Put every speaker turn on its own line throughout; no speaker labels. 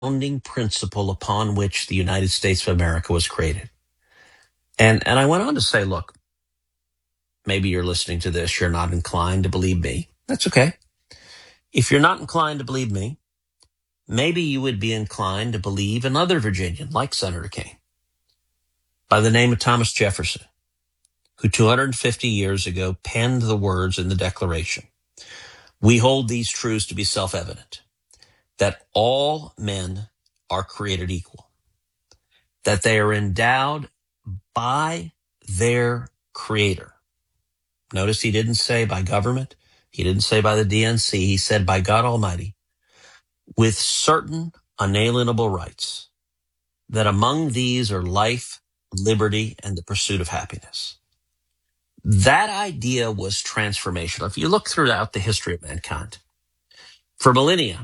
founding principle upon which the United States of America was created. And I went on to say, look, maybe you're listening to this, you're not inclined to believe me. That's okay. If you're not inclined to believe me, maybe you would be inclined to believe another Virginian like Senator King by the name of Thomas Jefferson, who 250 years ago penned the words in the Declaration. We hold these truths to be self-evident, that all men are created equal, that they are endowed by their creator. Notice he didn't say by government. He didn't say by the DNC. He said by God Almighty, with certain unalienable rights, that among these are life, liberty, and the pursuit of happiness. That idea was transformational. If you look throughout the history of mankind, for millennia,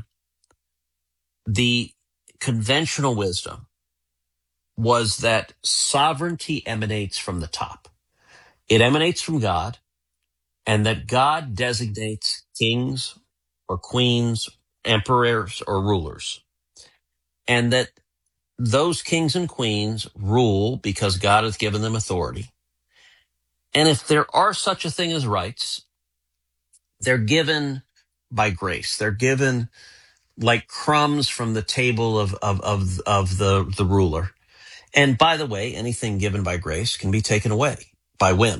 the conventional wisdom was that sovereignty emanates from the top. It emanates from God, and that God designates kings or queens, emperors or rulers, and that those kings and queens rule because God has given them authority. And if there are such a thing as rights, they're given by grace. They're given like crumbs from the table of the ruler. And by the way, anything given by grace can be taken away by whim.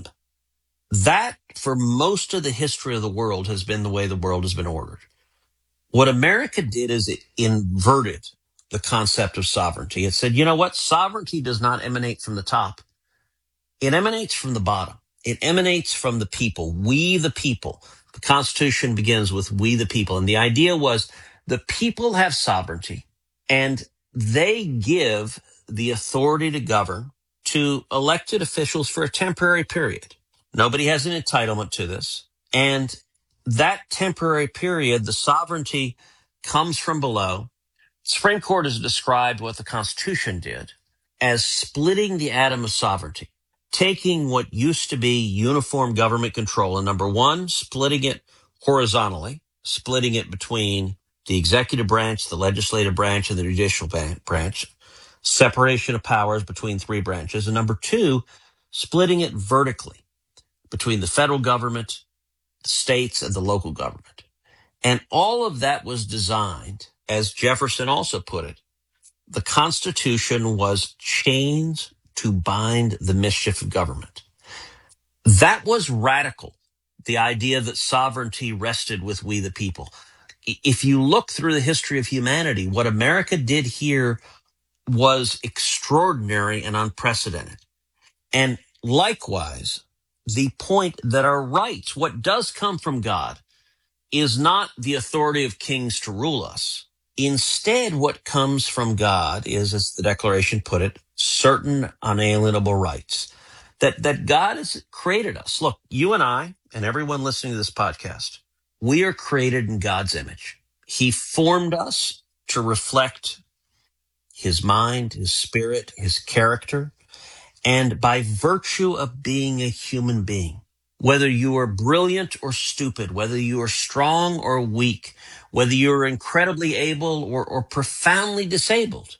That, for most of the history of the world, has been the way the world has been ordered. What America did is it inverted the concept of sovereignty. It said, you know what? Sovereignty does not emanate from the top. It emanates from the bottom. It emanates from the people. We, the people. The Constitution begins with we, the people. And the idea was the people have sovereignty, and they give the authority to govern to elected officials for a temporary period. Nobody has an entitlement to this. And that temporary period, the sovereignty comes from below. Supreme Court has described what the Constitution did as splitting the atom of sovereignty, taking what used to be uniform government control, and number one, splitting it horizontally, splitting it between the executive branch, the legislative branch, and the judicial branch, separation of powers between three branches, and number two, splitting it vertically between the federal government, the states, and the local government. And all of that was designed, as Jefferson also put it, the Constitution was chains to bind the mischief of government. That was radical, the idea that sovereignty rested with we the people. If you look through the history of humanity, what America did here was extraordinary and unprecedented. And likewise, the point that our rights, what does come from God, is not the authority of kings to rule us. Instead, what comes from God is, as the Declaration put it, certain unalienable rights. That God has created us. Look, you and I, and everyone listening to this podcast, we are created in God's image. He formed us to reflect his mind, his spirit, his character. And by virtue of being a human being, whether you are brilliant or stupid, whether you are strong or weak, whether you're incredibly able or profoundly disabled,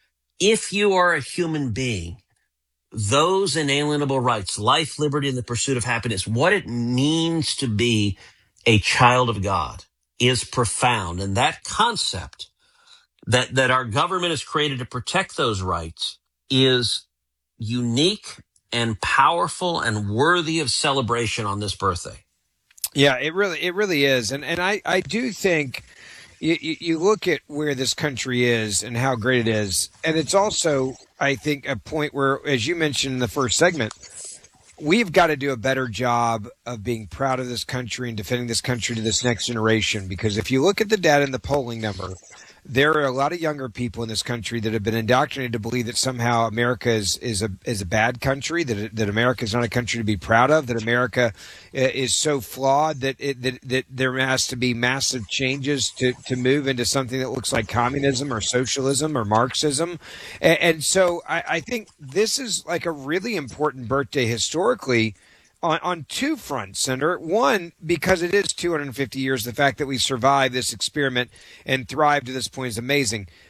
if you are a human being, those inalienable rights, life, liberty, and the pursuit of happiness, what it means to be a child of God is profound. And that concept that our government is created to protect those rights is unique and powerful and worthy of celebration on this birthday.
Yeah, it really is. And I do think you look at where this country is and how great it is. And it's also, I think, a point where, as you mentioned in the first segment, we've got to do a better job of being proud of this country and defending this country to this next generation. Because if you look at the data and the polling number, there are a lot of younger people in this country that have been indoctrinated to believe that somehow America is a bad country, that America is not a country to be proud of, that America is so flawed that there has to be massive changes to move into something that looks like communism or socialism or Marxism. And so I think this is like a really important birthday historically on two fronts, Senator. One, because it is 250 years, the fact that we survived this experiment and thrived to this point is amazing.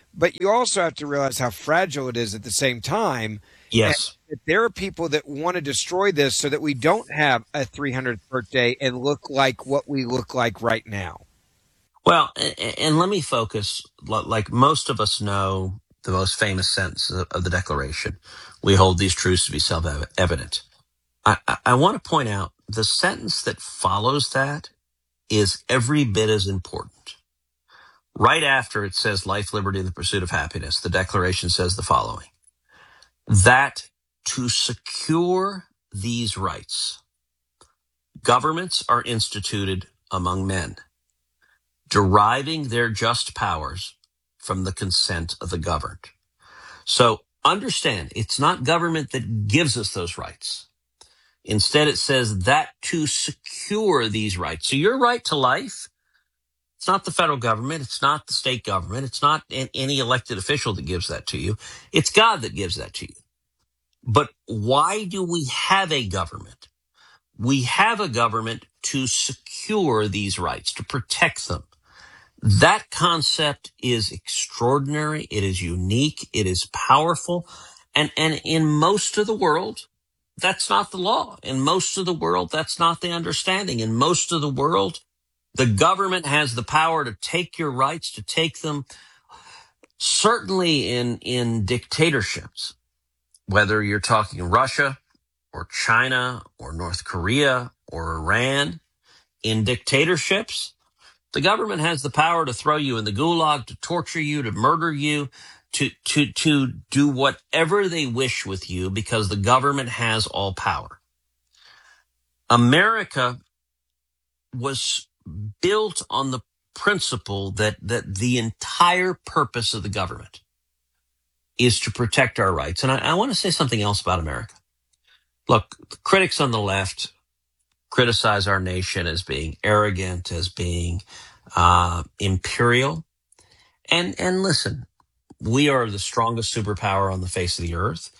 But you also have to realize how fragile it is at the same time.
Yes.
And there are people that want to destroy this so that we don't have a 300th birthday and look like what we look like right now.
Well, and let me focus, like most of us know the most famous sentence of the Declaration. We hold these truths to be self-evident. I want to point out the sentence that follows that is every bit as important. Right after it says life, liberty, and the pursuit of happiness, the Declaration says the following: that to secure these rights, governments are instituted among men, deriving their just powers from the consent of the governed. So understand, it's not government that gives us those rights. Instead, it says that to secure these rights. So your right to life, it's not the federal government. It's not the state government. It's not any elected official that gives that to you. It's God that gives that to you. But why do we have a government? We have a government to secure these rights, to protect them. That concept is extraordinary. It is unique. It is powerful. And in most of the world, that's not the law. In most of the world, that's not the understanding. In most of the world, the government has the power to take your rights, to take them. Certainly in dictatorships, whether you're talking Russia or China or North Korea or Iran, in dictatorships, the government has the power to throw you in the gulag, to torture you, to murder you, to do whatever they wish with you, because the government has all power. America was built on the principle that the entire purpose of the government is to protect our rights. And I want to say something else about America. Look, critics on the left criticize our nation as being arrogant, as being imperial. And listen, we are the strongest superpower on the face of the earth.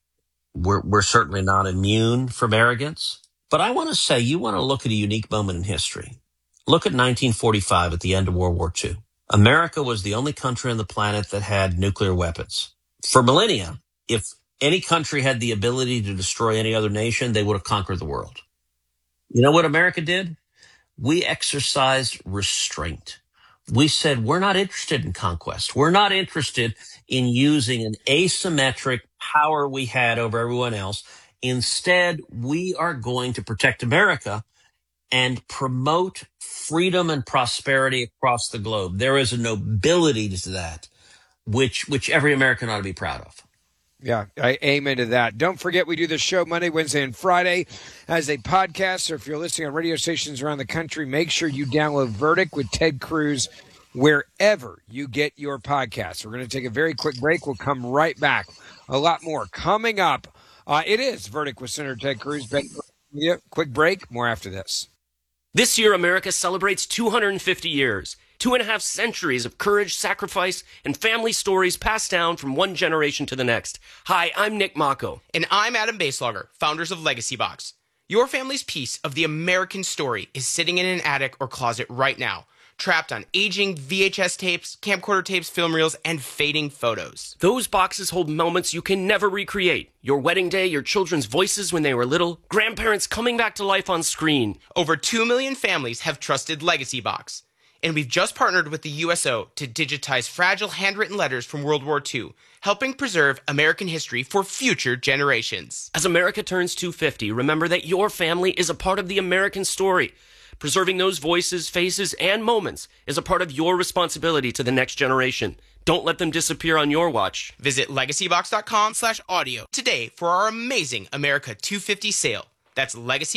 We're certainly not immune from arrogance. But I want to say, you want to look at a unique moment in history. Look at 1945 at the end of World War II. America was the only country on the planet that had nuclear weapons. For millennia, if any country had the ability to destroy any other nation, they would have conquered the world. You know what America did? We exercised restraint. We said, we're not interested in conquest. We're not interested in using an asymmetric power we had over everyone else. Instead, we are going to protect America and promote freedom and prosperity across the globe. There is a nobility to that, which every American ought to be proud of.
Yeah, I amen to that. Don't forget, we do this show Monday, Wednesday, and Friday as a podcast. So if you're listening on radio stations around the country, make sure you download Verdict with Ted Cruz wherever you get your podcasts. We're going to take a very quick break. We'll come right back. A lot more coming up. It is Verdict with Senator Ted Cruz. Quick break. More after this.
This year, America celebrates 250 years. 2.5 centuries of courage, sacrifice, and family stories passed down from one generation to the next. Hi, I'm Nick Mako.
And I'm Adam Baselogger, founders of Legacy Box. Your family's piece of the American story is sitting in an attic or closet right now, trapped on aging VHS tapes, camcorder tapes, film reels, and fading photos.
Those boxes hold moments you can never recreate. Your wedding day, your children's voices when they were little, grandparents coming back to life on screen.
Over 2 million families have trusted Legacy Box. And we've just partnered with the USO to digitize fragile handwritten letters from World War II, helping preserve American history for future generations.
As America turns 250, remember that your family is a part of the American story. Preserving those voices, faces, and moments is a part of your responsibility to the next generation. Don't let them disappear on your watch.
Visit legacybox.com/audio today for our amazing America 250 sale. That's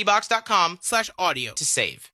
legacybox.com/audio to save.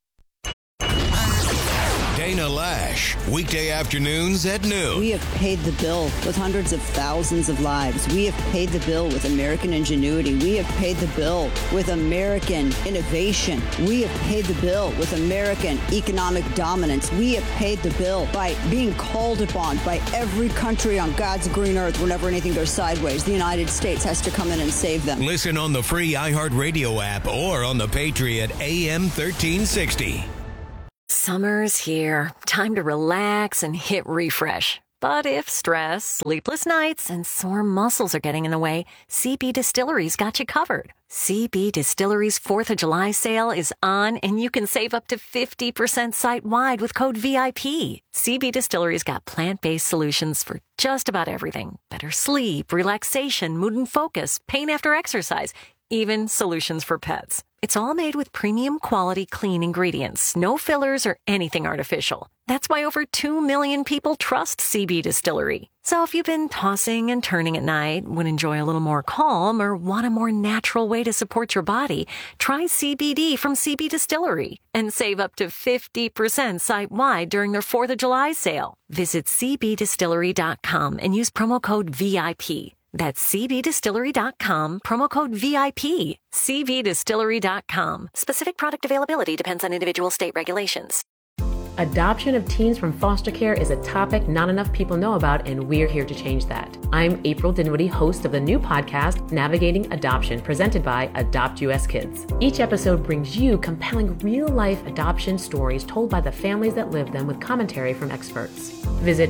Dana Lash, weekday afternoons at noon.
We have paid the bill with hundreds of thousands of lives. We have paid the bill with American ingenuity. We have paid the bill with American innovation. We have paid the bill with American economic dominance. We have paid the bill by being called upon by every country on God's green earth whenever anything goes sideways. The United States has to come in and save them.
Listen on the free iHeartRadio app or on the Patriot AM 1360.
Summer's here. Time to relax and hit refresh. But if stress, sleepless nights, and sore muscles are getting in the way, CB Distillery's got you covered. CB Distillery's 4th of July sale is on, and you can save up to 50% site-wide with code VIP. CB Distillery's got plant-based solutions for just about everything. Better sleep, relaxation, mood and focus, pain after exercise, even solutions for pets. It's all made with premium quality clean ingredients, no fillers or anything artificial. That's why over 2 million people trust CB Distillery. So if you've been tossing and turning at night, would enjoy a little more calm, or want a more natural way to support your body, try CBD from CB Distillery and save up to 50% site-wide during their 4th of July sale. Visit cbdistillery.com and use promo code VIP. That's cbdistillery.com, promo code VIP. cbdistillery.com. Specific product availability depends on individual state regulations.
Adoption of teens from foster care is a topic not enough people know about, and we're here to change that. I'm April Dinwiddie, host of the new podcast, Navigating Adoption, presented by Adopt US Kids. Each episode brings you compelling real-life adoption stories told by the families that live them with commentary from experts. Visit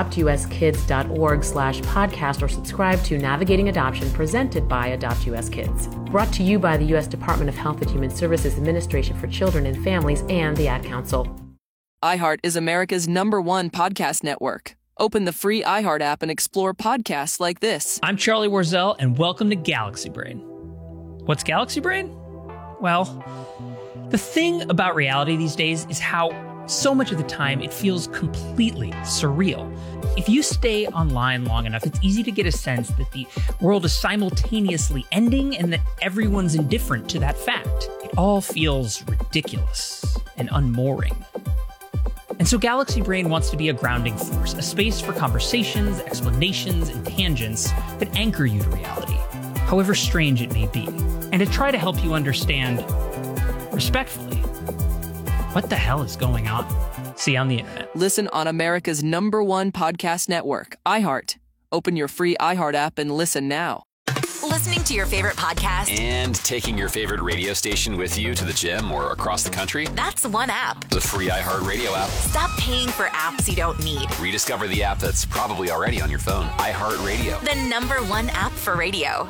adoptuskids.org/podcast or subscribe to Navigating Adoption, presented by Adopt US Kids. Brought to you by the U.S. Department of Health and Human Services Administration for Children and Families and the Ad Council.
iHeart is America's #1 podcast network. Open the free iHeart app and explore podcasts like this.
I'm Charlie Warzel, and welcome to Galaxy Brain. What's Galaxy Brain? Well, the thing about reality these days is how so much of the time it feels completely surreal. If you stay online long enough, it's easy to get a sense that the world is simultaneously ending and that everyone's indifferent to that fact. It all feels ridiculous and unmooring. And so Galaxy Brain wants to be a grounding force, a space for conversations, explanations, and tangents that anchor you to reality, however strange it may be, and to try to help you understand, respectfully, what the hell is going on? See you on the internet.
Listen on America's #1 podcast network, iHeart. Open your free iHeart app and listen now.
Listening to your favorite podcast
and taking your favorite radio station with you to the gym or across the country?
That's one app.
The free iHeartRadio app.
Stop paying for apps you don't need.
Rediscover the app that's probably already on your phone. iHeartRadio.
The #1 app for radio.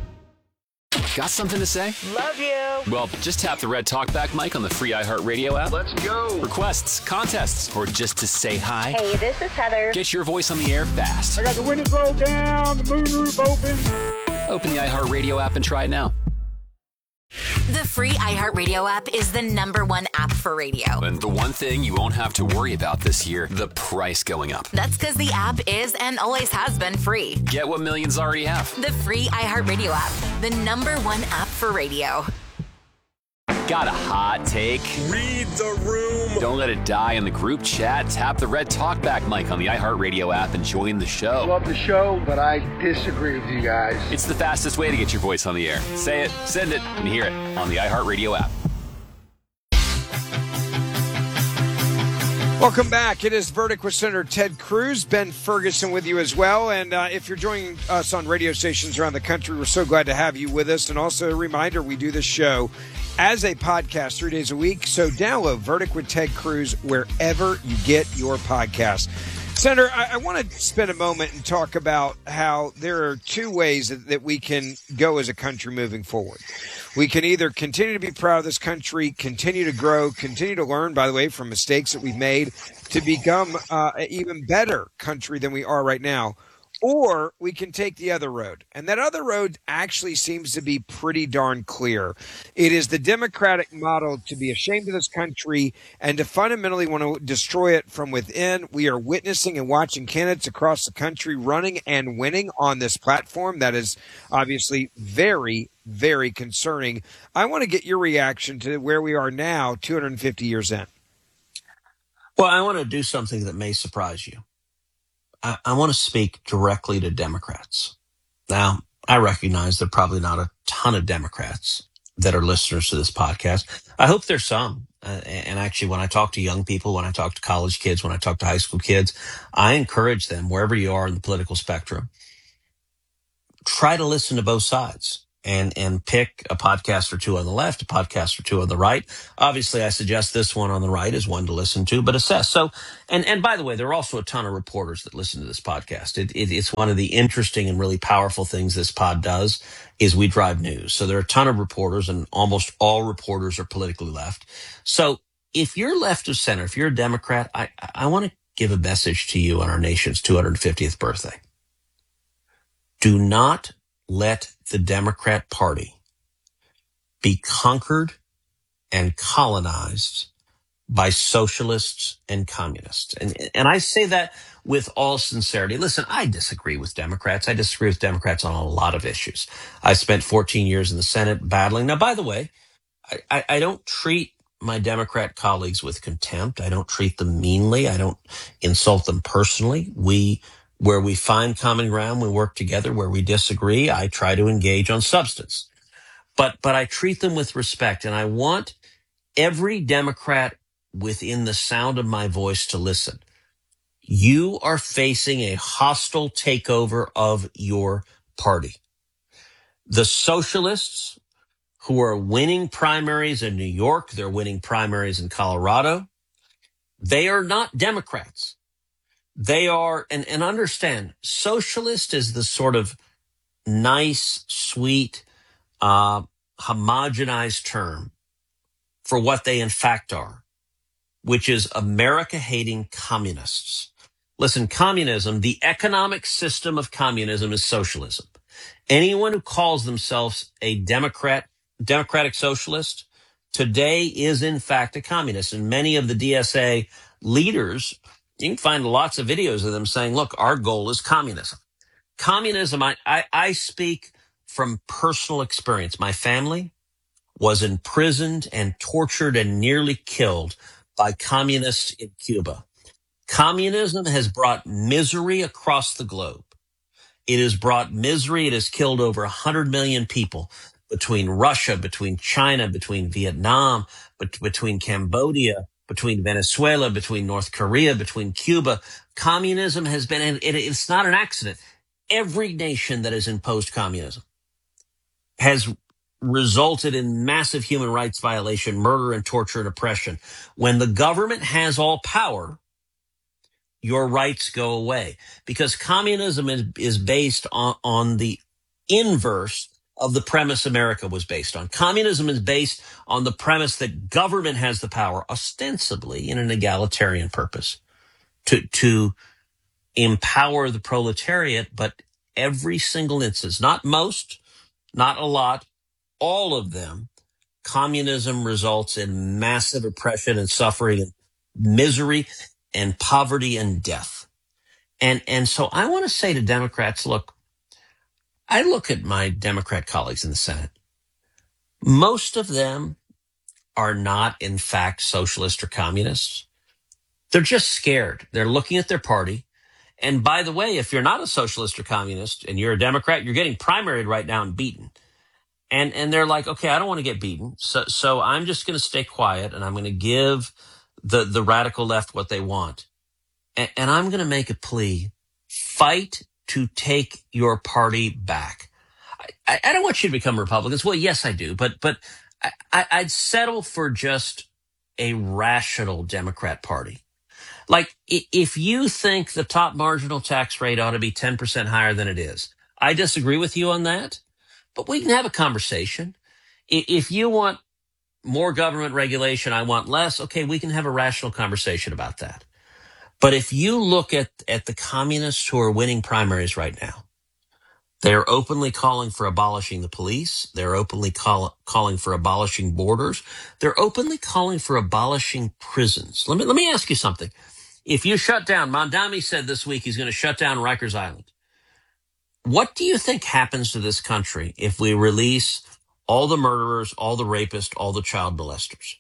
Got something to say?
Love you.
Well, just tap the red talkback mic on the free iHeartRadio app.
Let's go.
Requests, contests, or just to say hi.
Hey, this is Heather.
Get your voice on the air fast.
I got the windows rolled down, the moonroof open.
Open the iHeartRadio app and try it now.
The free iHeartRadio app is the #1 app for radio.
And the one thing you won't have to worry about this year, the price going up.
That's because the app is and always has been free.
Get what millions already have.
The free iHeartRadio app, the #1 app for radio.
Got a hot take?
Read the room.
Don't let it die in the group chat. Tap the red talkback mic on the iHeartRadio app and join the show.
Love the show, but I disagree with you guys.
It's the fastest way to get your voice on the air. Say it, send it, and hear it on the iHeartRadio app.
Welcome back. It is Verdict with Senator Ted Cruz. Ben Ferguson with you as well. And if you're joining us on radio stations around the country, we're so glad to have you with us. And also a reminder, we do this show as a podcast 3 days a week. So download Verdict with Ted Cruz wherever you get your podcast. Senator, I want to spend a moment and talk about how there are two ways that we can go as a country moving forward. We can either continue to be proud of this country, continue to grow, continue to learn, by the way, from mistakes that we've made to become an even better country than we are right now. Or we can take the other road. And that other road actually seems to be pretty darn clear. It is the Democratic model to be ashamed of this country and to fundamentally want to destroy it from within. We are witnessing and watching candidates across the country running and winning on this platform. That is obviously very, very concerning. I want to get your reaction to where we are now, 250 years in.
Well, I want to do something that may surprise you. I want to speak directly to Democrats. Now, I recognize there are probably not a ton of Democrats that are listeners to this podcast. I hope there's some. And actually, when I talk to young people, when I talk to college kids, when I talk to high school kids, I encourage them, wherever you are in the political spectrum, try to listen to both sides. and pick a podcast or two on the left, a podcast or two on the right. Obviously, I suggest this one on the right is one to listen to, but assess. So, and by the way, there are also a ton of reporters that listen to this podcast. It's one of the interesting and really powerful things this pod does is we drive news. So there are a ton of reporters, and almost all reporters are politically left. So if you're left of center, if you're a Democrat, I want to give a message to you on our nation's 250th birthday. Do not let the Democrat Party be conquered and colonized by socialists and communists. And I say that with all sincerity. Listen, I disagree with Democrats. I disagree with Democrats on a lot of issues. I spent 14 years in the Senate battling. Now, by the way, I don't treat my Democrat colleagues with contempt. I don't treat them meanly. I don't insult them personally. Where we find common ground, we work together. Where we disagree, I try to engage on substance. But I treat them with respect, and I want every Democrat within the sound of my voice to listen. You are facing a hostile takeover of your party. The socialists who are winning primaries in New York, they're winning primaries in Colorado, they are not Democrats. They are, and understand, socialist is the sort of nice, sweet, homogenized term for what they in fact are, which is America-hating communists. Listen, communism, the economic system of communism is socialism. Anyone who calls themselves a democratic socialist today is in fact a communist. And many of the DSA leaders, you can find lots of videos of them saying, look, our goal is communism. Communism, I speak from personal experience. My family was imprisoned and tortured and nearly killed by communists in Cuba. Communism has brought misery across the globe. It has brought misery. It has killed over 100 million people between Russia, between China, between Vietnam, between Cambodia, between Venezuela, between North Korea, between Cuba. Communism has been, and it's not an accident. Every nation that has imposed communism has resulted in massive human rights violation, murder and torture and oppression. When the government has all power, your rights go away, because communism is based on the inverse of the premise America was based on. Communism is based on the premise that government has the power, ostensibly in an egalitarian purpose, to empower the proletariat, but every single instance, not most, not a lot, all of them, communism results in massive oppression and suffering and misery and poverty and death. And so I want to say to Democrats, look, I look at my Democrat colleagues in the Senate. Most of them are not, in fact, socialist or communists. They're just scared. They're looking at their party. And by the way, if you're not a socialist or communist and you're a Democrat, you're getting primaried right now and beaten. And they're like, okay, I don't want to get beaten. So I'm just going to stay quiet, and I'm going to give the radical left what they want. And I'm going to make a plea. Fight to take your party back. I don't want you to become Republicans. Well, yes, I do. But I'd settle for just a rational Democrat Party. Like, if you think the top marginal tax rate ought to be 10% higher than it is, I disagree with you on that. But we can have a conversation. If you want more government regulation, I want less. Okay, we can have a rational conversation about that. But if you look at the communists who are winning primaries right now, they're openly calling for abolishing the police. They're openly calling for abolishing borders. They're openly calling for abolishing prisons. Let me ask you something. If you shut down, Mondami said this week he's going to shut down Rikers Island. What do you think happens to this country if we release all the murderers, all the rapists, all the child molesters?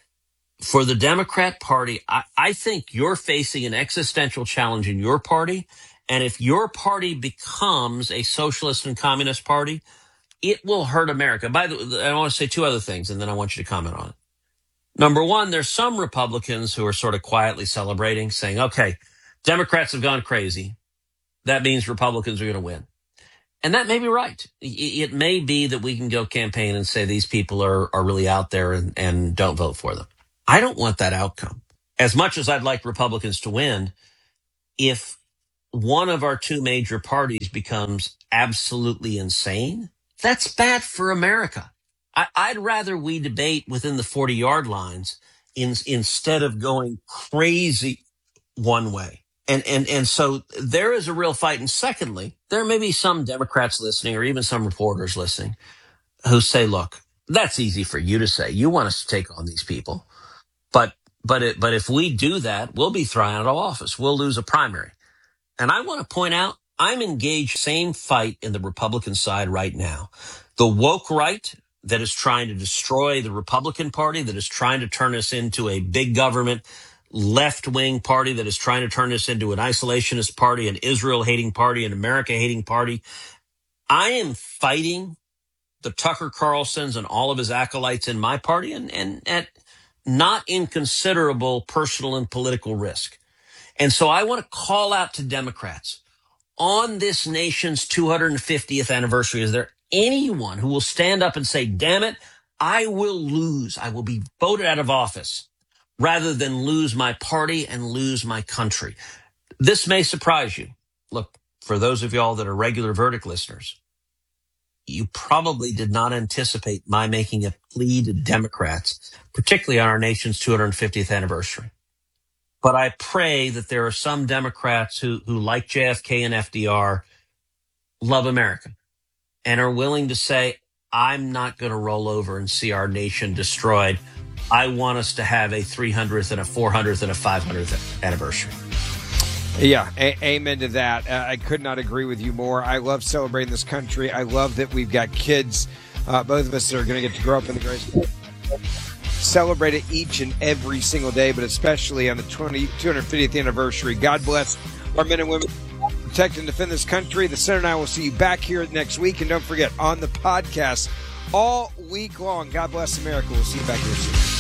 For the Democrat Party, I think you're facing an existential challenge in your party. And if your party becomes a socialist and communist party, it will hurt America. By the way, I want to say two other things, and then I want you to comment on it. Number one, there's some Republicans who are sort of quietly celebrating, saying, okay, Democrats have gone crazy. That means Republicans are going to win. And that may be right. It may be that we can go campaign and say these people are really out there and don't vote for them. I don't want that outcome. As much as I'd like Republicans to win, if one of our two major parties becomes absolutely insane, that's bad for America. I'd rather we debate within the 40-yard lines instead of going crazy one way. And so there is a real fight. And secondly, there may be some Democrats listening or even some reporters listening who say, look, that's easy for you to say. You want us to take on these people. But if we do that, we'll be thrown out of office. We'll lose a primary. And I want to point out, I'm engaged same fight in the Republican side right now. The woke right that is trying to destroy the Republican Party, that is trying to turn us into a big government left-wing party, that is trying to turn us into an isolationist party, an Israel-hating party, an America-hating party. I am fighting the Tucker Carlsons and all of his acolytes in my party and at not inconsiderable personal and political risk. And so I want to call out to Democrats on this nation's 250th anniversary. Is there anyone who will stand up and say, damn it, I will lose. I will be voted out of office rather than lose my party and lose my country. This may surprise you. Look, for those of y'all that are regular Verdict listeners, you probably did not anticipate my making a plea to Democrats, particularly on our nation's 250th anniversary. But I pray that there are some Democrats who like JFK and FDR, love America, and are willing to say, I'm not going to roll over and see our nation destroyed. I want us to have a 300th and a 400th and a 500th anniversary.
Yeah, amen to that. I could not agree with you more. I love celebrating this country. I love that we've got kids, both of us that are going to get to grow up in the great celebrate it each and every single day, but especially on the 250th anniversary. God bless our men and women who protect and defend this country. The Senator and I will see you back here next week. And don't forget, on the podcast all week long, God bless America. We'll see you back here soon.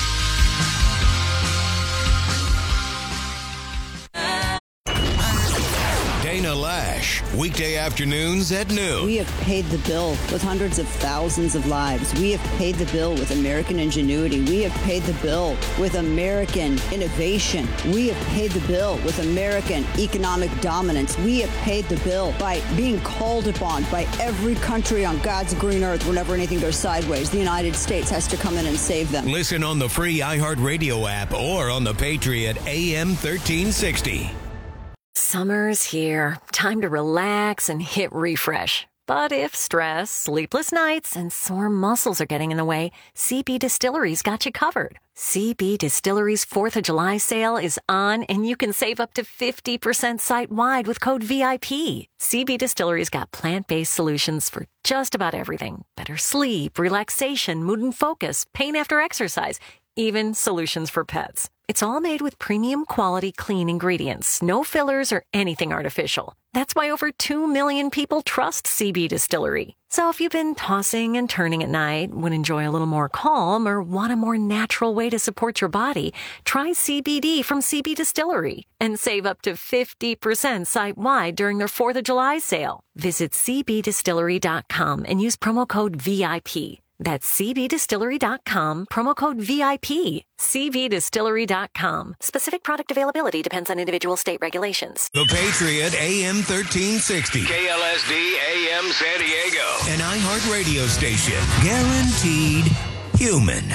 Dana Lash, weekday afternoons at noon.
We have paid the bill with hundreds of thousands of lives. We have paid the bill with American ingenuity. We have paid the bill with American innovation. We have paid the bill with American economic dominance. We have paid the bill by being called upon by every country on God's green earth whenever anything goes sideways. The United States has to come in and save them.
Listen on the free iHeartRadio app or on the Patriot AM 1360.
Summer's here. Time to relax and hit refresh. But if stress, sleepless nights, and sore muscles are getting in the way, CB Distillery's got you covered. CB Distillery's 4th of July sale is on, and you can save up to 50% site-wide with code VIP. CB Distillery's got plant-based solutions for just about everything. Better sleep, relaxation, mood and focus, pain after exercise, even solutions for pets. It's all made with premium quality clean ingredients, no fillers or anything artificial. That's why over 2 million people trust CB Distillery. So if you've been tossing and turning at night, would enjoy a little more calm, or want a more natural way to support your body, try CBD from CB Distillery and save up to 50% site-wide during their 4th of July sale. Visit cbdistillery.com and use promo code VIP. That's cbdistillery.com, promo code VIP. cbdistillery.com. Specific product availability depends on individual state regulations.
The Patriot AM 1360.
KLSD AM San Diego.
An iHeart radio station. Guaranteed human.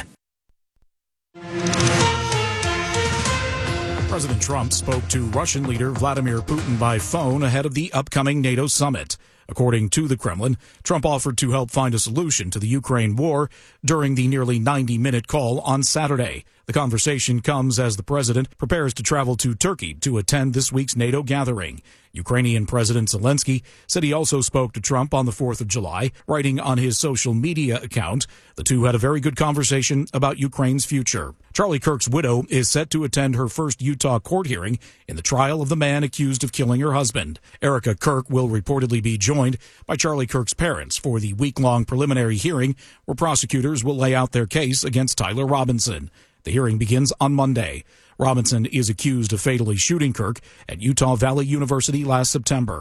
President Trump spoke to Russian leader Vladimir Putin by phone ahead of the upcoming NATO summit. According to the Kremlin, Trump offered to help find a solution to the Ukraine war during the nearly 90-minute call on Saturday. The conversation comes as the president prepares to travel to Turkey to attend this week's NATO gathering. Ukrainian President Zelensky said he also spoke to Trump on the 4th of July, writing on his social media account. The two had a very good conversation about Ukraine's future. Charlie Kirk's widow is set to attend her first Utah court hearing in the trial of the man accused of killing her husband. Erica Kirk will reportedly be joined by Charlie Kirk's parents for the week-long preliminary hearing where prosecutors will lay out their case against Tyler Robinson. The hearing begins on Monday. Robinson is accused of fatally shooting Kirk at Utah Valley University last September.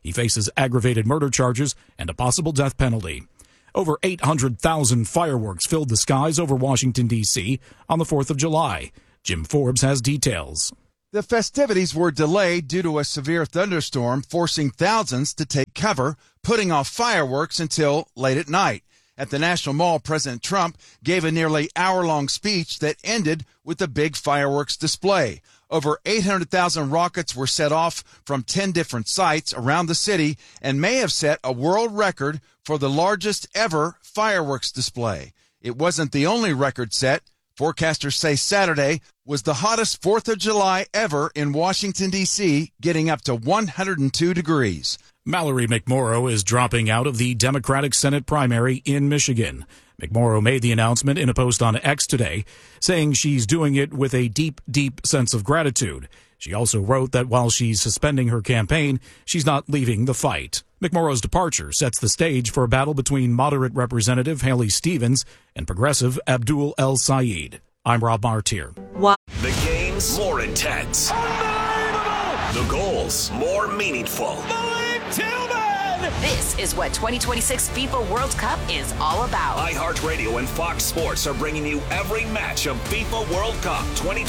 He faces aggravated murder charges and a possible death penalty. Over 800,000 fireworks filled the skies over Washington, D.C. on the 4th of July. Jim Forbes has details.
The festivities were delayed due to a severe thunderstorm, forcing thousands to take cover, putting off fireworks until late at night. At the National Mall, President Trump gave a nearly hour-long speech that ended with a big fireworks display. Over 800,000 rockets were set off from 10 different sites around the city and may have set a world record for the largest ever fireworks display. It wasn't the only record set. Forecasters say Saturday was the hottest 4th of July ever in Washington, D.C., getting up to 102 degrees.
Mallory McMorrow is dropping out of the Democratic Senate primary in Michigan. McMorrow made the announcement in a post on X today, saying she's doing it with a deep, deep sense of gratitude. She also wrote that while she's suspending her campaign, she's not leaving the fight. McMorrow's departure sets the stage for a battle between moderate Representative Haley Stevens and progressive Abdul El Sayed. I'm Rob Martier.
The games more intense. The goals more meaningful.
This is what 2026 FIFA World Cup is all about.
iHeartRadio and Fox Sports are bringing you every match of FIFA World Cup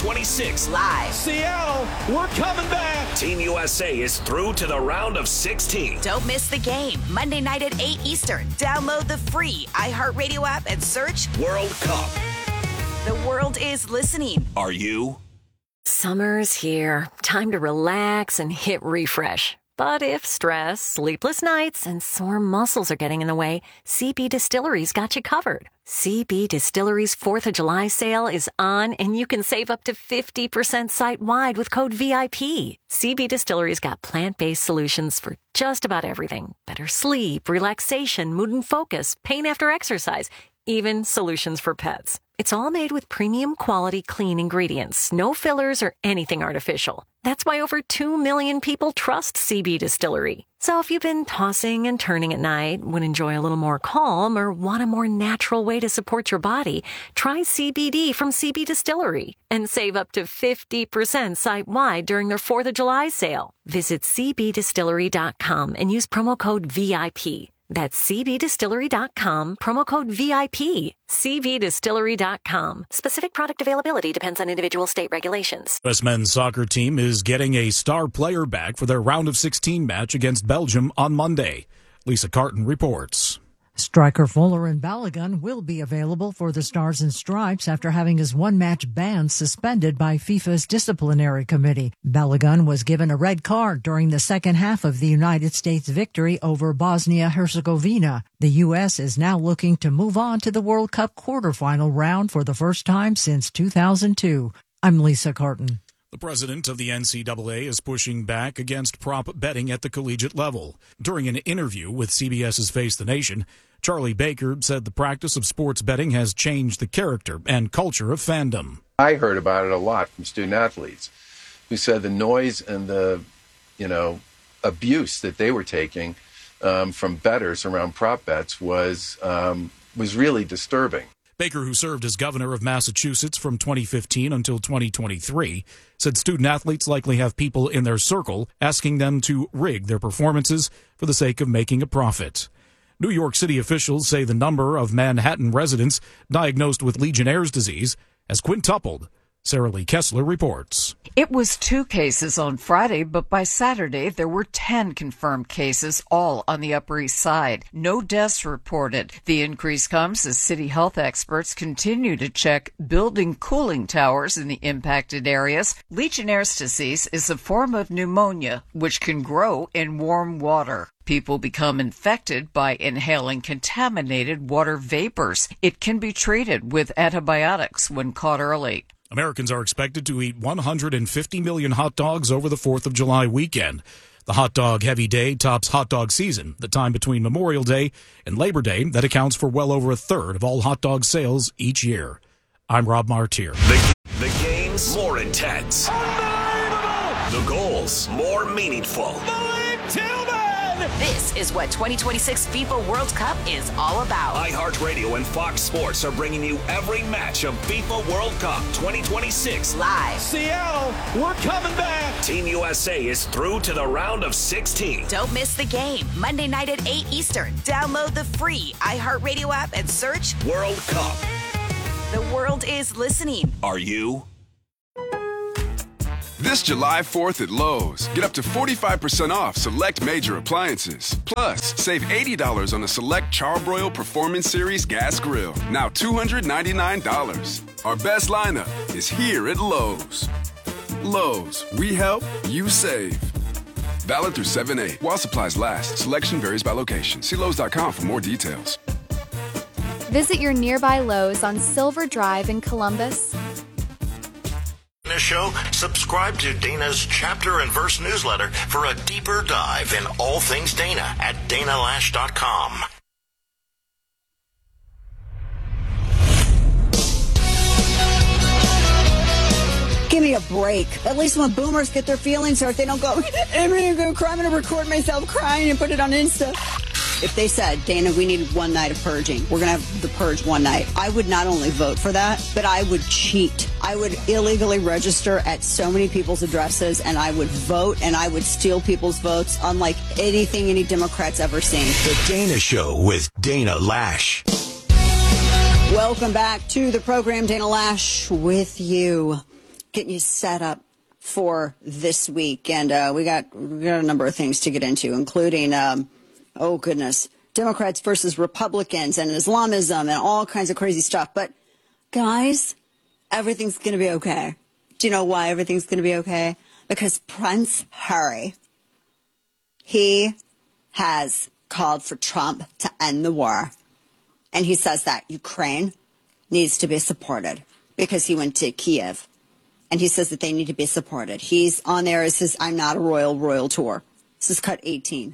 2026
live.
Seattle, we're coming back. Team USA is through to the round of 16.
Don't miss the game. Monday night at 8 Eastern. Download the free iHeartRadio app and search
World Cup.
The world is listening.
Are you?
Summer's here. Time to relax and hit refresh. But if stress, sleepless nights, and sore muscles are getting in the way, CB Distillery's got you covered. CB Distillery's 4th of July sale is on, and you can save up to 50% site-wide with code VIP. CB Distillery's got plant-based solutions for just about everything. Better sleep, relaxation, mood and focus, pain after exercise, even solutions for pets. It's all made with premium quality clean ingredients, no fillers or anything artificial. That's why over 2 million people trust CB Distillery. So if you've been tossing and turning at night, would enjoy a little more calm, or want a more natural way to support your body, try CBD from CB Distillery and save up to 50% site-wide during their 4th of July sale. Visit cbdistillery.com and use promo code VIP. That's cbdistillery.com, promo code VIP. cbdistillery.com. Specific product availability depends on individual state regulations.
U.S. men's soccer team is getting a star player back for their round of 16 match against Belgium on Monday. Lisa Carton reports.
Striker Folarin Balogun will be available for the Stars and Stripes after having his one-match ban suspended by FIFA's disciplinary committee. Balogun was given a red card during the second half of the United States victory over Bosnia-Herzegovina. The U.S. is now looking to move on to the World Cup quarterfinal round for the first time since 2002. I'm Lisa Carton.
The president of the NCAA is pushing back against prop betting at the collegiate level. During an interview with CBS's Face the Nation, Charlie Baker said the practice of sports betting has changed the character and culture of fandom.
I heard about it a lot from student athletes who said the noise and the, abuse that they were taking from bettors around prop bets was really disturbing.
Baker, who served as governor of Massachusetts from 2015 until 2023, said student athletes likely have people in their circle asking them to rig their performances for the sake of making a profit. New York City officials say the number of Manhattan residents diagnosed with Legionnaire's disease has quintupled. Sarah Lee Kessler reports.
It was 2 cases on Friday, but by Saturday there were 10 confirmed cases, all on the Upper East Side. No deaths reported. The increase comes as city health experts continue to check building cooling towers in the impacted areas. Legionnaire's disease is a form of pneumonia, which can grow in warm water. People become infected by inhaling contaminated water vapors. It can be treated with antibiotics when caught early.
Americans are expected to eat 150 million hot dogs over the 4th of July weekend. The hot dog heavy day tops hot dog season, the time between Memorial Day and Labor Day that accounts for well over a third of all hot dog sales each year. I'm Rob Martier.
The games more intense. The goals more meaningful.
This is what 2026 FIFA World Cup is all about.
iHeartRadio and Fox Sports are bringing you every match of FIFA World Cup 2026
live.
Seattle, we're coming back. Team USA is through to the round of 16.
Don't miss the game. Monday night at 8 Eastern. Download the free iHeartRadio app and search
World Cup.
The world is listening.
Are you?
This July 4th at Lowe's, get up to 45% off select major appliances. Plus, save $80 on the select Charbroil Performance Series gas grill, now $299. Our best lineup is here at Lowe's. Lowe's, we help, you save. Valid through 7/8. While supplies last, selection varies by location. See Lowe's.com for more details.
Visit your nearby Lowe's on Silver Drive in Columbus.
This show, subscribe to Dana's Chapter and Verse newsletter for a deeper dive in all things Dana at danalash.com.
Give me a break. At least when boomers get their feelings hurt, they don't go, I'm going to go cry, I'm going to record myself crying and put it on Insta. If they said, Dana, we need one night of purging, we're going to have the purge one night, I would not only vote for that, but I would cheat. I would illegally register at so many people's addresses, and I would vote, and I would steal people's votes, unlike anything any Democrats ever seen.
The Dana Show with Dana Lash.
Welcome back to the program, Dana Lash with you, getting you set up for this week. And we got a number of things to get into, including... oh, goodness. Democrats versus Republicans and Islamism and all kinds of crazy stuff. But, guys, everything's going to be okay. Do you know why everything's going to be okay? Because Prince Harry, he has called for Trump to end the war. And he says that Ukraine needs to be supported because he went to Kiev. And he says that they need to be supported. He's on there as his I'm Not a Royal tour. This is cut 18.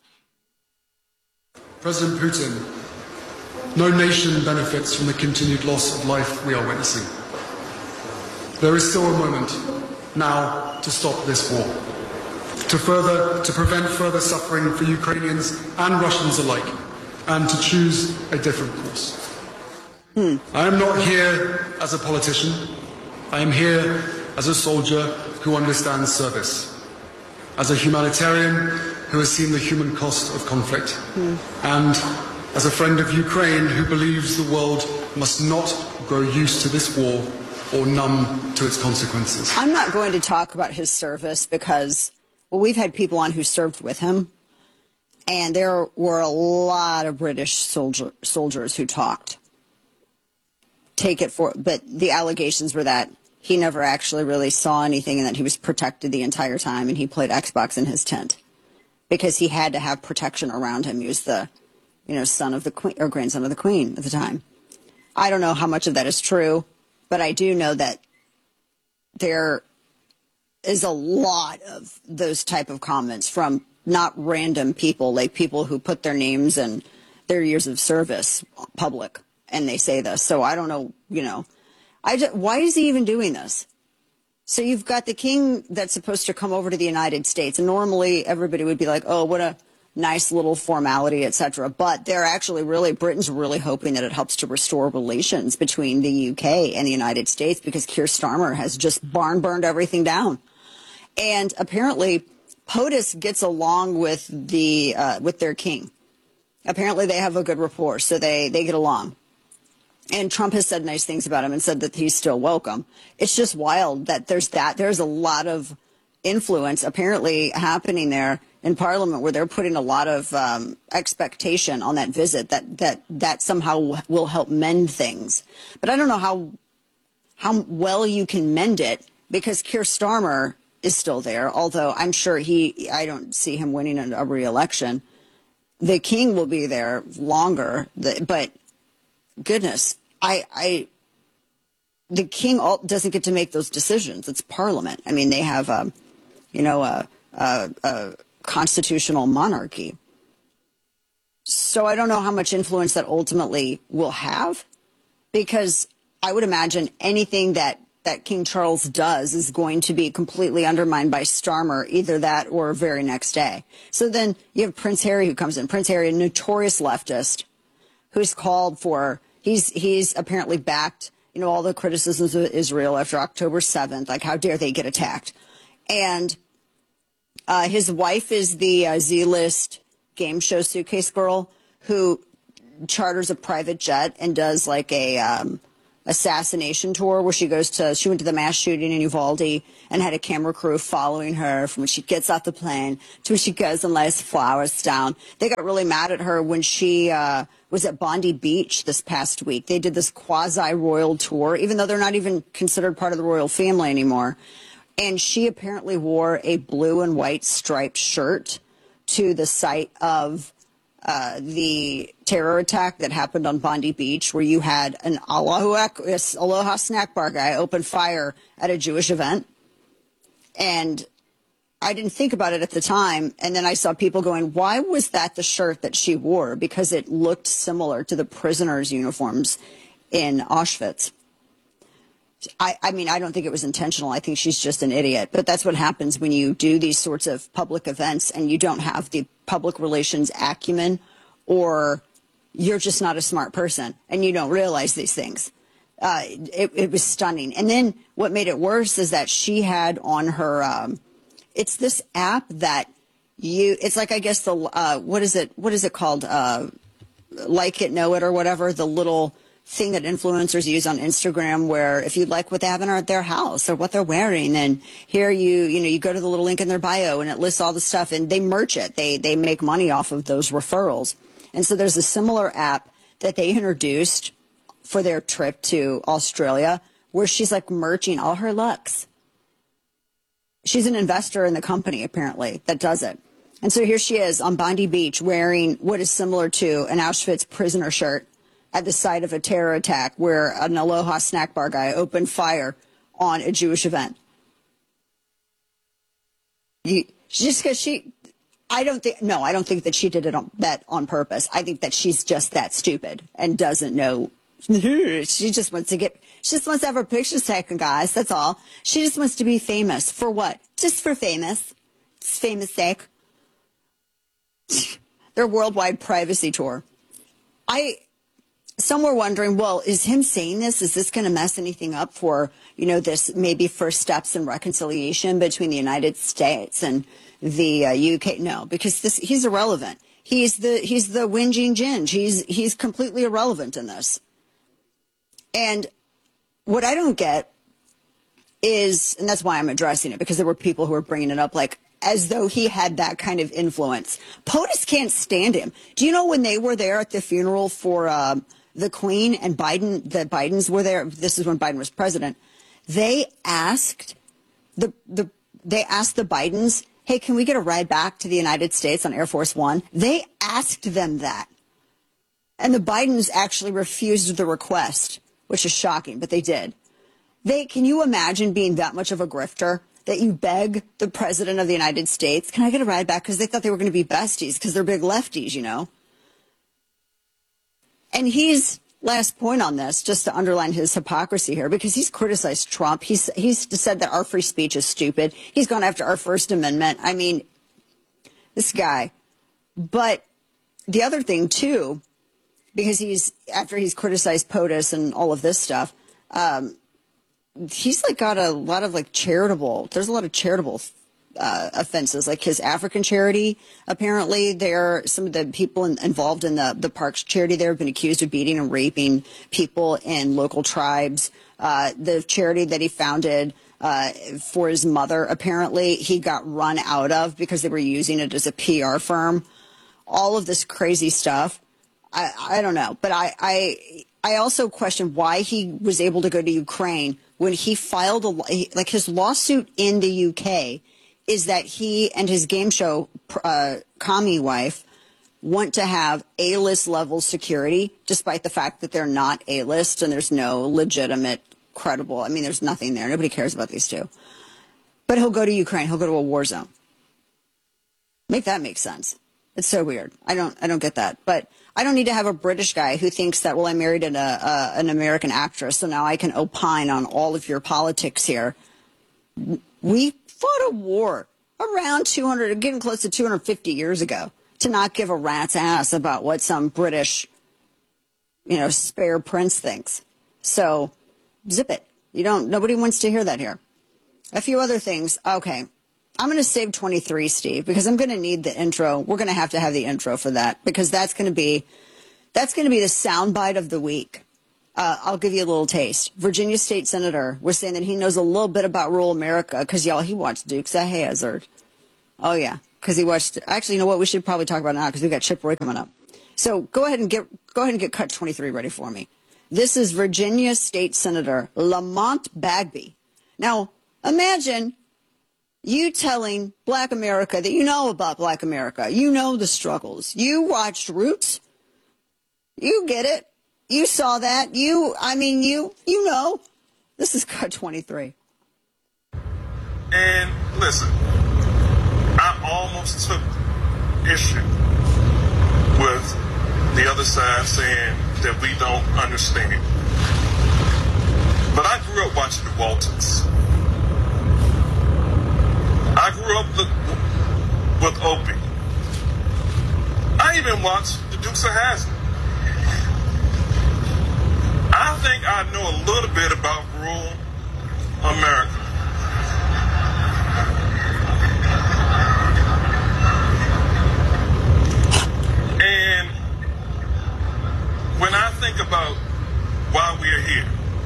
President Putin, no nation benefits from the continued loss of life we are witnessing. There is still a moment now to stop this war, to prevent further suffering for Ukrainians and Russians alike, and to choose a different course. I am not here as a politician. I am here as a soldier who understands service, as a humanitarian who has seen the human cost of conflict, and as a friend of Ukraine who believes the world must not grow used to this war or numb to its consequences.
I'm not going to talk about his service because, well, we've had people on who served with him, and there were a lot of British soldiers who talked. But the allegations were that he never actually really saw anything and that he was protected the entire time, and he played Xbox in his tent because he had to have protection around him. He was the, son of the queen or grandson of the queen at the time. I don't know how much of that is true, but I do know that there is a lot of those type of comments from not random people, like people who put their names and their years of service public, and they say this. So I don't know, why is he even doing this? So you've got the king that's supposed to come over to the United States, and normally everybody would be like, oh, what a nice little formality, etc. But they're actually Britain's really hoping that it helps to restore relations between the UK and the United States because Keir Starmer has just barn burned everything down. And apparently POTUS gets along with their king. Apparently they have a good rapport, so they get along. And Trump has said nice things about him and said that he's still welcome. It's just wild that there's a lot of influence apparently happening there in Parliament where they're putting a lot of expectation on that visit that somehow will help mend things. But I don't know how well you can mend it because Keir Starmer is still there, although I'm sure I don't see him winning a re-election. The king will be there longer, but goodness, the king doesn't get to make those decisions. It's Parliament. I mean, they have a constitutional monarchy. So I don't know how much influence that ultimately will have, because I would imagine anything that that King Charles does is going to be completely undermined by Starmer, either that or very next day. So then you have Prince Harry who comes in. Prince Harry, a notorious leftist, who's called for, he's apparently backed, all the criticisms of Israel after October 7th, like how dare they get attacked. And his wife is the Z-list game show suitcase girl who charters a private jet and does like a assassination tour where she went to the mass shooting in Uvalde and had a camera crew following her from when she gets off the plane to when she goes and lays flowers down. They got really mad at her when she was at Bondi Beach this past week. They did this quasi-royal tour, even though they're not even considered part of the royal family anymore. And she apparently wore a blue and white striped shirt to the site of the terror attack that happened on Bondi Beach, where you had an Aloha snack bar guy open fire at a Jewish event. And I didn't think about it at the time. And then I saw people going, why was that the shirt that she wore? Because it looked similar to the prisoners' uniforms in Auschwitz. I mean, I don't think it was intentional. I think she's just an idiot. But that's what happens when you do these sorts of public events and you don't have the public relations acumen, or you're just not a smart person and you don't realize these things. It was stunning. And then what made it worse is that she had on her, it's this app that it's like, I guess what is it called? Like It, Know It, or whatever, the little thing that influencers use on Instagram, where if you like what they have in their house or what they're wearing, then here you go to the little link in their bio and it lists all the stuff, and they merch it. They make money off of those referrals. And so there's a similar app that they introduced for their trip to Australia, where she's like merching all her looks. She's an investor in the company, apparently, that does it. And so here she is on Bondi Beach wearing what is similar to an Auschwitz prisoner shirt at the site of a terror attack where an Aloha snack bar guy opened fire on a Jewish event. I don't think that she did that on purpose. I think that she's just that stupid and doesn't know. She just wants to have her pictures taken, guys. That's all. She just wants to be famous. For what? Just for famous. It's famous sake. Their worldwide privacy tour. Some were wondering, well, is him saying this, is this going to mess anything up for, this maybe first steps in reconciliation between the United States and the UK? No, because he's irrelevant. He's the whinging ginge. He's completely irrelevant in this. And what I don't get is, and that's why I'm addressing it, because there were people who were bringing it up like as though he had that kind of influence. POTUS can't stand him. Do you know when they were there at the funeral for the Queen and Biden, the Bidens were there? This is when Biden was president. They asked the Bidens, hey, can we get a ride back to the United States on Air Force One? They asked them that. And the Bidens actually refused the request, which is shocking, but they did. Can you imagine being that much of a grifter that you beg the president of the United States, can I get a ride back? Because they thought they were going to be besties because they're big lefties, And he's, last point on this, just to underline his hypocrisy here, because he's criticized Trump. He's said that our free speech is stupid. He's gone after our First Amendment. I mean, this guy. But the other thing, too, because after he's criticized POTUS and all of this stuff, he's got a lot of there's a lot of charitable offenses, like his African charity. Apparently, some of the people involved in the parks charity there have been accused of beating and raping people in local tribes. The charity that he founded for his mother, apparently, he got run out of because they were using it as a PR firm. All of this crazy stuff. I don't know, but I also question why he was able to go to Ukraine when he filed his lawsuit in the UK is that he and his game show commie wife want to have A-list level security, despite the fact that they're not A-list and there's no legitimate, credible. I mean, there's nothing there. Nobody cares about these two. But he'll go to Ukraine. He'll go to a war zone. Make that make sense. It's so weird. I don't get that. But I don't need to have a British guy who thinks that, well, I married an American actress, so now I can opine on all of your politics here. We fought a war around 200, getting close to 250 years ago, to not give a rat's ass about what some British, spare prince thinks. So zip it. Nobody wants to hear that here. A few other things. Okay. I'm going to save 23, Steve, because I'm going to need the intro. We're going to have the intro for that, because that's going to be the soundbite of the week. I'll give you a little taste. Virginia State Senator was saying that he knows a little bit about rural America because, y'all, he watched Dukes of Hazzard. Oh, yeah, because he watched. Actually, you know what? We should probably talk about it now because we've got Chip Roy coming up. So go ahead and get cut 23 ready for me. This is Virginia State Senator Lamont Bagby. Now, imagine you telling Black America that you know about Black America. You know the struggles. You watched Roots. You get it. You saw that. You know. This is cut 23.
And listen, I almost took issue with the other side saying that we don't understand. But I grew up watching the Waltons. I grew up with Opie. I even watched the Dukes of Hazzard. I think I know a little bit about rural America. And when I think about why we're here,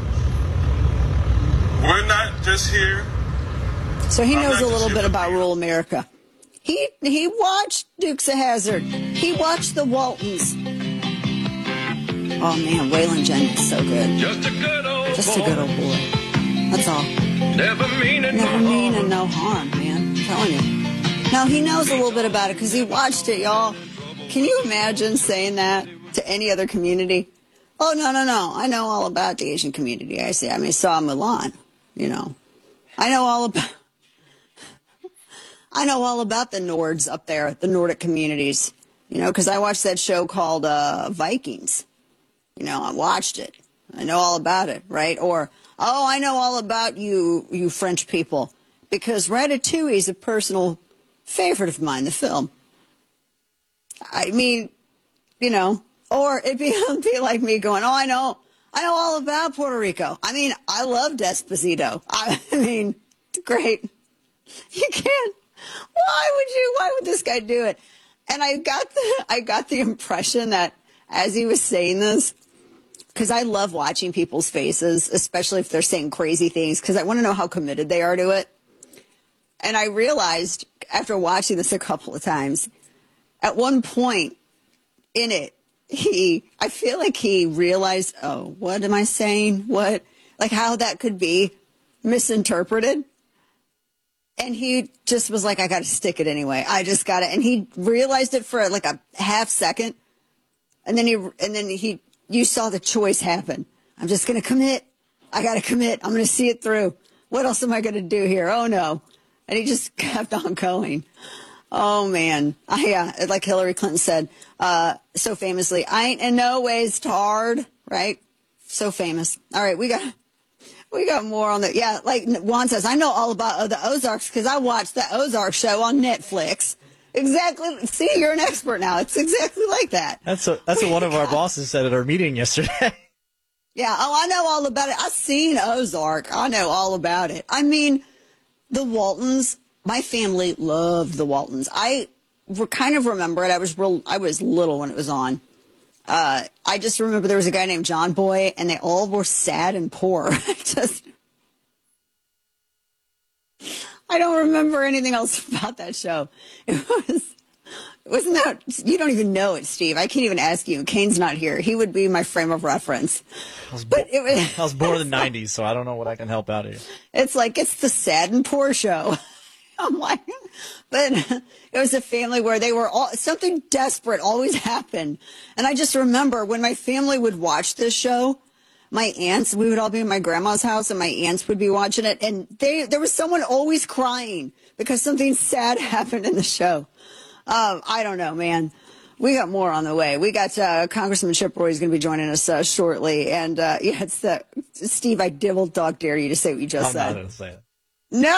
we're not just here.
So he knows a little bit about rural America. He watched Dukes of Hazzard. He watched the Waltons. Oh, man, Waylon Jennings, so good. Just a good old boy. That's all. Never meaning no harm, man. I'm telling you. Now, he knows a little bit about it because he watched it, y'all. Can you imagine saying that to any other community? Oh, no. I know all about the Asian community. I saw Mulan, I know all about the Nords up there, the Nordic communities, because I watched that show called Vikings. I watched it. I know all about it, right? Or, I know all about you French people, because Ratatouille is a personal favorite of mine, the film. I mean, or it'd be like me going, I know all about Puerto Rico. I mean, I love Despacito. I mean, it's great. You can't. Why would this guy do it? And I got the impression that as he was saying this, because I love watching people's faces, especially if they're saying crazy things, because I want to know how committed they are to it. And I realized after watching this a couple of times, at one point in it, I feel like he realized, oh, what am I saying? What? Like how that could be misinterpreted. And he just was like, I got to stick it anyway. I just got it. And he realized it for like a half second. And then you saw the choice happen. I'm just going to commit. I got to commit. I'm going to see it through. What else am I going to do here? Oh, no. And he just kept on going. Oh, man. Like Hillary Clinton said so famously, I ain't in no ways tarred, right? So famous. All right, we got more on that. Yeah, like Juan says, I know all about the Ozarks because I watched the Ozark show on Netflix. Exactly. See, you're an expert now. It's exactly like that.
That's what one of our bosses said at our meeting yesterday.
Yeah. Oh, I know all about it. I've seen Ozark. I know all about it. I mean, the Waltons. My family loved the Waltons. I kind of remember it. I was little when it was on. I just remember there was a guy named John Boy, and they all were sad and poor. I don't remember anything else about that show. Wasn't that, you don't even know it, Steve. I can't even ask you. Kane's not here. He would be my frame of reference.
I was born in the 90s, so I don't know what I can help out here.
It's like, it's the sad and poor show. I'm like, but it was a family where they were all, something desperate always happened. And I just remember when my family would watch this show, my aunts, we would all be in my grandma's house and my aunts would be watching it. And there was someone always crying because something sad happened in the show. I don't know, man. We got more on the way. We got Congressman Chip Roy is going to be joining us shortly. And, it's Steve, I dog dare you to say what you just said.
I'm not going to say it.
No.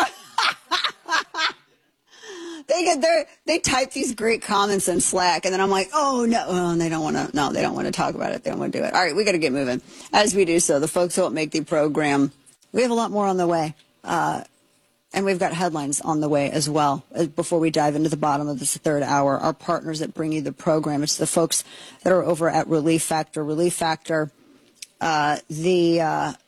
They type these great comments in Slack, and then I'm like, oh, no. Oh, they don't want to talk about it. They don't want to do it. All right, we got to get moving. As we do so, the folks who help make the program, we have a lot more on the way. And we've got headlines on the way as well. Before we dive into the bottom of this third hour, our partners that bring you the program, it's the folks that are over at Relief Factor. Relief Factor, the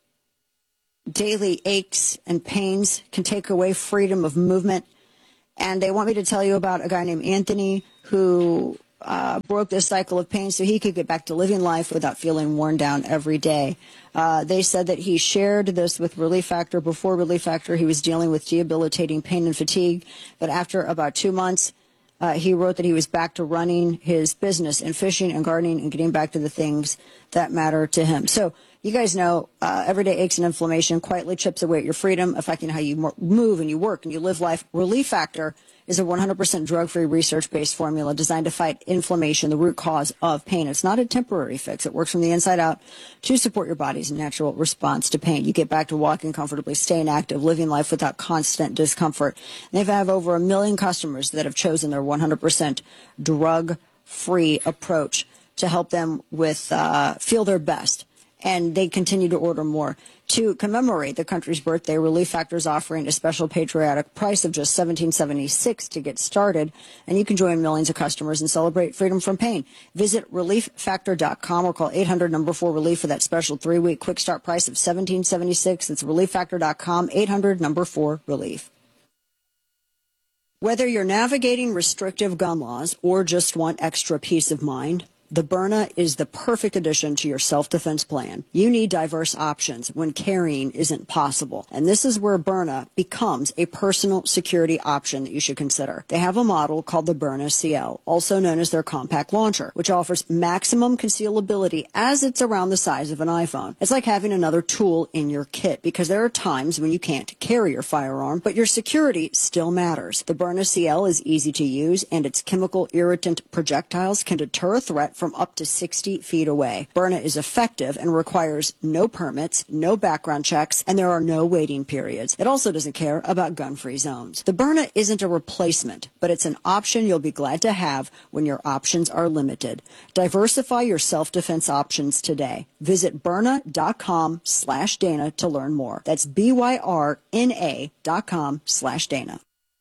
daily aches and pains can take away freedom of movement. And they want me to tell you about a guy named Anthony who broke this cycle of pain so he could get back to living life without feeling worn down every day. They said that he shared this with Relief Factor. Before Relief Factor, he was dealing with debilitating pain and fatigue. But after about 2 months, he wrote that he was back to running his business and fishing and gardening and getting back to the things that matter to him. So you guys know everyday aches and inflammation quietly chips away at your freedom, affecting how you move and you work and you live life. Relief Factor is a 100% drug-free, research-based formula designed to fight inflammation, the root cause of pain. It's not a temporary fix. It works from the inside out to support your body's natural response to pain. You get back to walking comfortably, staying active, living life without constant discomfort. And they've had over 1 million customers that have chosen their 100% drug-free approach to help them with feel their best. And they continue to order more. To commemorate the country's birthday, Relief Factor is offering a special patriotic price of just $17.76 to get started, and you can join millions of customers and celebrate freedom from pain. Visit ReliefFactor.com or call 800-4RELIEF for that special 3-week quick start price of $17.76. It's ReliefFactor.com, 800-4RELIEF. Whether you're navigating restrictive gun laws or just want extra peace of mind, the Byrna is the perfect addition to your self-defense plan. You need diverse options when carrying isn't possible. And this is where Byrna becomes a personal security option that you should consider. They have a model called the Byrna CL, also known as their compact launcher, which offers maximum concealability as it's around the size of an iPhone. It's like having another tool in your kit because there are times when you can't carry your firearm, but your security still matters. The Byrna CL is easy to use, and its chemical irritant projectiles can deter a threat from up to 60 feet away. Byrna is effective and requires no permits, no background checks, and there are no waiting periods. It also doesn't care about gun-free zones. The Byrna isn't a replacement, but it's an option you'll be glad to have when your options are limited. Diversify your self-defense options today. Visit Byrna.com/Dana to learn more. That's BYRNA.com/Dana.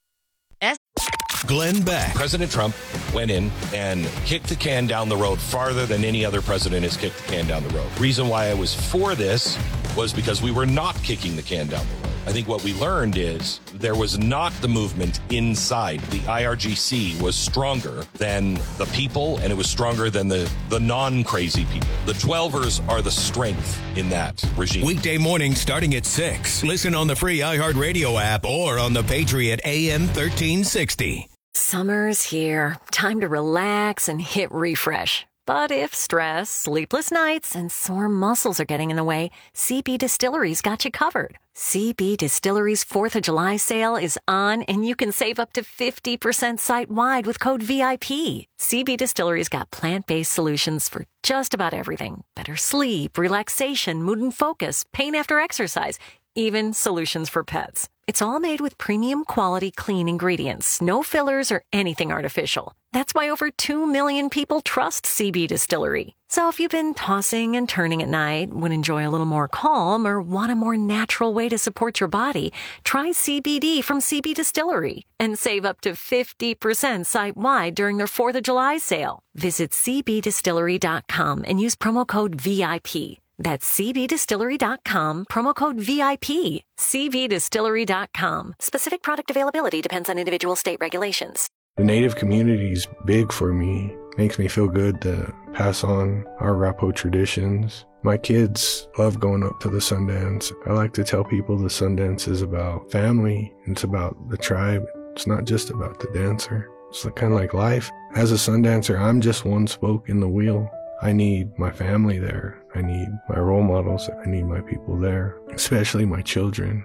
Glenn Beck.
President Trump went in and kicked the can down the road farther than any other president has kicked the can down the road. Reason why I was for this was because we were not kicking the can down the road. I think what we learned is there was not the movement inside. The IRGC was stronger than the people, and it was stronger than the non-crazy people. The 12ers are the strength in that regime.
Weekday morning starting at 6. Listen on the free iHeartRadio app or on the Patriot AM 1360.
Summer's here. Time to relax and hit refresh. But if stress, sleepless nights, and sore muscles are getting in the way, CB Distillery's got you covered. CB Distillery's 4th of July sale is on, and you can save up to 50% site-wide with code VIP. CB Distillery's got plant-based solutions for just about everything. Better sleep, relaxation, mood and focus, pain after exercise, even solutions for pets. It's all made with premium quality clean ingredients, no fillers or anything artificial. That's why over 2 million people trust CB Distillery. So if you've been tossing and turning at night, would enjoy a little more calm, or want a more natural way to support your body, try CBD from CB Distillery and save up to 50% site-wide during their 4th of July sale. Visit cbdistillery.com and use promo code VIP. That's cbdistillery.com, promo code VIP. cbdistillery.com. Specific product availability depends on individual state regulations.
The Native community's big for me. Makes me feel good to pass on our Rapo traditions. My kids love going up to the Sundance. I like to tell people the Sundance is about family. It's about the tribe. It's not just about the dancer. It's kind of like life. As a Sundancer, I'm just one spoke in the wheel. I need my family there. I need my role models. I need my people there, especially my children.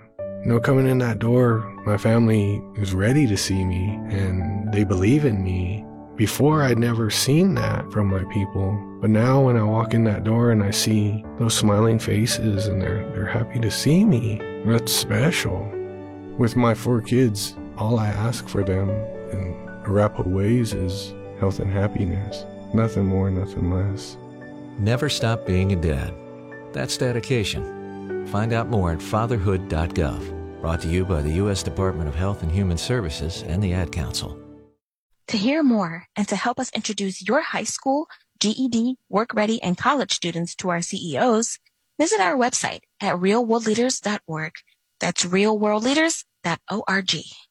Coming in that door, my family is ready to see me and they believe in me. Before, I'd never seen that from my people. But now when I walk in that door and I see those smiling faces and they're happy to see me, that's special. With my 4 kids, all I ask for them in Arapaho ways is health and happiness. Nothing more, nothing less.
Never stop being a dad. That's dedication. Find out more at fatherhood.gov. Brought to you by the U.S. Department of Health and Human Services and the Ad Council.
To hear more and to help us introduce your high school, GED, work-ready, and college students to our CEOs, visit our website at realworldleaders.org. That's realworldleaders.org.